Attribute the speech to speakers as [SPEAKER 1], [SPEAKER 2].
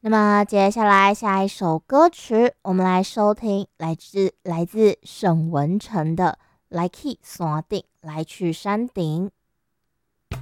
[SPEAKER 1] 那么接下来下一首歌曲，我们来收听来自沈文成的《来去山顶》，来去山顶。